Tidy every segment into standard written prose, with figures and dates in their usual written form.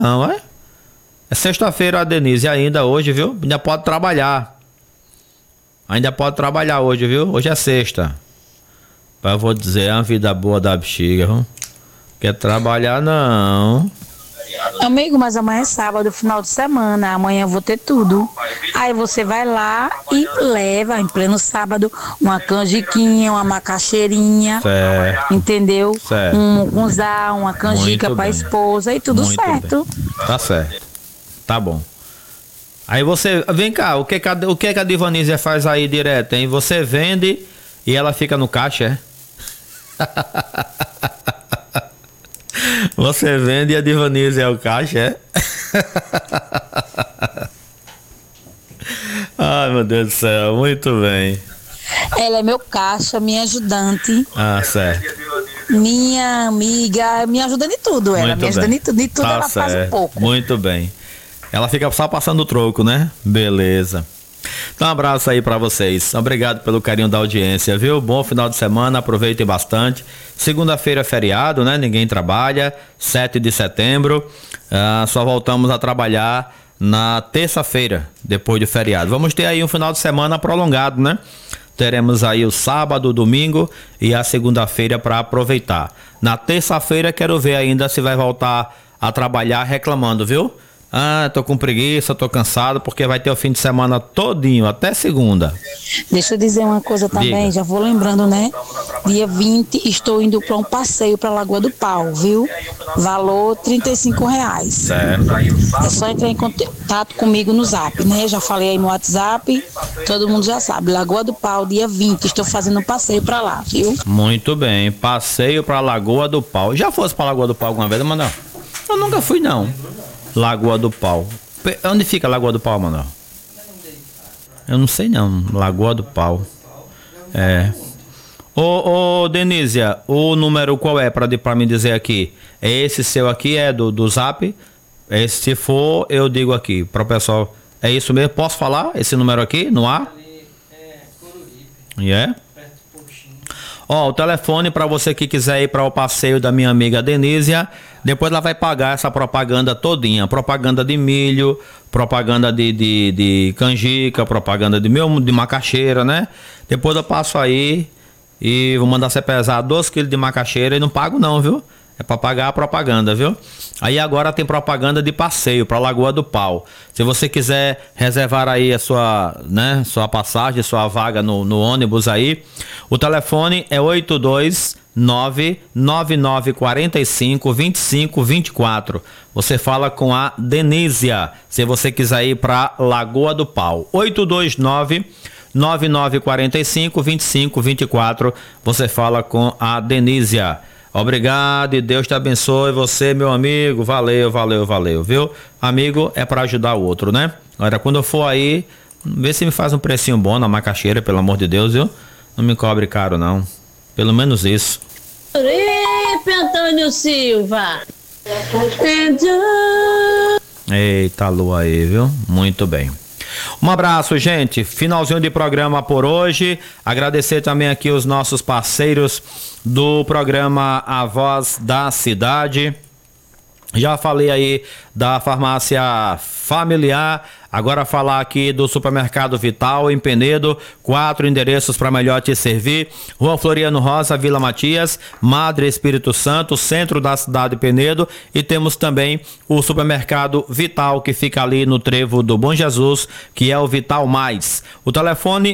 Não, é? É sexta-feira, a Denise, ainda hoje, viu? Ainda pode trabalhar. Ainda pode trabalhar hoje, viu? Hoje é sexta. Eu vou dizer, é uma vida boa da bexiga, viu? Quer trabalhar, não. Amigo, mas amanhã é sábado, final de semana. Amanhã eu vou ter tudo. Aí você vai lá e leva, em pleno sábado, uma canjiquinha, uma macaxeirinha. Certo. Entendeu? Certo. Uma canjica Muito pra bem. esposa e tudo Muito certo. bem. Tá certo. Tá bom. Aí você, vem cá, o que que a Divanísia faz aí direto, hein? Você vende e ela fica no caixa, é? Você vende e a Divanísia é o caixa, é? Ai, meu Deus do céu, muito bem. Ela é meu caixa, minha ajudante, Ah, certo. minha amiga, me ajuda em tudo. Ela Muito me ajuda bem. em tudo. Em tudo Tá ela faz um certo. pouco. Muito bem. Ela fica só passando o troco, né? Beleza. Então, um abraço aí pra vocês. Obrigado pelo carinho da audiência, viu? Bom final de semana, aproveitem bastante. Segunda-feira é feriado, né? Ninguém trabalha. 7 de setembro. Só voltamos a trabalhar na terça-feira, depois do feriado. Vamos ter aí um final de semana prolongado, né? Teremos aí o sábado, o domingo e a segunda-feira para aproveitar. Na terça-feira quero ver ainda se vai voltar a trabalhar reclamando, viu? Ah, tô com preguiça, tô cansado, porque vai ter o fim de semana todinho, até segunda. Deixa eu dizer uma coisa também, Diga. já vou lembrando, né? Dia 20 estou indo para um passeio para Lagoa do Pau, viu? Valor R$ 35. Certo. É só entrar em contato comigo no Zap, né? Já falei aí no WhatsApp, todo mundo já sabe. Lagoa do Pau, dia 20, estou fazendo um passeio para lá, viu? Muito bem, passeio pra Lagoa do Pau. Já fosse pra Lagoa do Pau alguma vez, Manuel? Eu nunca fui, não. Lagoa do Pau. Onde fica a Lagoa do Pau, Manuel? Eu não sei não, Lagoa do Pau. É. Ô Denísia, o número qual é pra me dizer aqui? É esse seu aqui, é do Zap? Se for, eu digo aqui pro pessoal. É isso mesmo? Posso falar esse número aqui no ar? É? Ó, o telefone para você que quiser ir para o passeio da minha amiga Denísia, depois ela vai pagar essa propaganda todinha, propaganda de milho, propaganda de canjica, propaganda de macaxeira, né? Depois eu passo aí e vou mandar você pesar 2 quilos de macaxeira e não pago não, viu? É para pagar a propaganda, viu? Aí agora tem propaganda de passeio para Lagoa do Pau. Se você quiser reservar aí a sua, né, sua passagem, sua vaga no ônibus aí, o telefone é 829-9945-2524. Você fala com a Denísia, se você quiser ir para Lagoa do Pau. 829-9945-2524. Você fala com a Denísia. Obrigado e Deus te abençoe você, meu amigo. Valeu, viu? Amigo é pra ajudar o outro, né? Agora, quando eu for aí, vê se me faz um precinho bom na macaxeira, pelo amor de Deus, viu? Não me cobre caro, não. Pelo menos isso. Antônio Silva. Eita, lua aí, viu? Muito bem. Um abraço, gente. Finalzinho de programa por hoje. Agradecer também aqui os nossos parceiros do programa A Voz da Cidade. Já falei aí da farmácia familiar. Agora falar aqui do supermercado Vital em Penedo, 4 endereços para melhor te servir: Rua Floriano Rosa, Vila Matias, Madre Espírito Santo, centro da cidade de Penedo, e temos também o supermercado Vital que fica ali no trevo do Bom Jesus, que é o Vital Mais. O telefone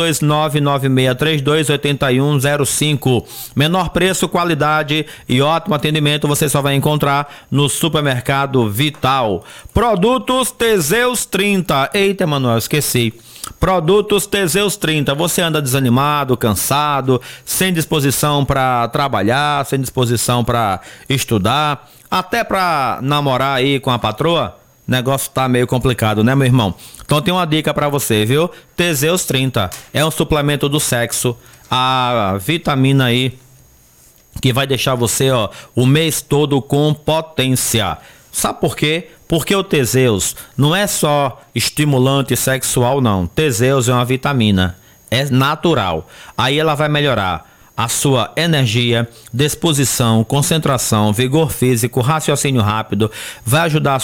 829-9632-8105. Menor preço, qualidade e ótimo atendimento você só vai encontrar no supermercado Vital. Produtos Teseus 30. Eita, Manuel, esqueci. Produtos Teseus 30. Você anda desanimado, cansado, sem disposição para trabalhar, sem disposição para estudar, até para namorar aí com a patroa? O negócio tá meio complicado, né, meu irmão? Então tem uma dica para você, viu? Teseus 30 é um suplemento do sexo, a vitamina aí que vai deixar você, ó, o mês todo com potência. Sabe por quê? Porque o Teseus não é só estimulante sexual, não. Teseus é uma vitamina, é natural. Aí ela vai melhorar a sua energia, disposição, concentração, vigor físico, raciocínio rápido, vai ajudar